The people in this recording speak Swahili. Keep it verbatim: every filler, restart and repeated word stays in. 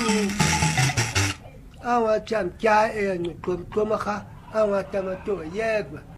awa cham cha e ni kum kumaka awa tama to yegwa